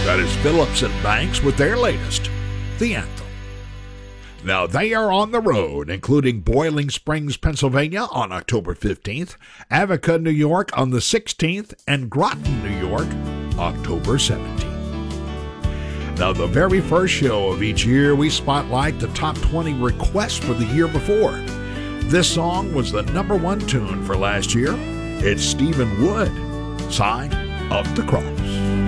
That is Phillips and Banks with their latest, The Anthem. Now they are on the road, including Boiling Springs, Pennsylvania on October 15th, Avica, New York on the 16th, and Groton, New York, October 17th. Now the very first show of each year, we spotlight the top 20 requests for the year before. This song was the #1 tune for last year. It's Stephen Wood, Sign of the Cross.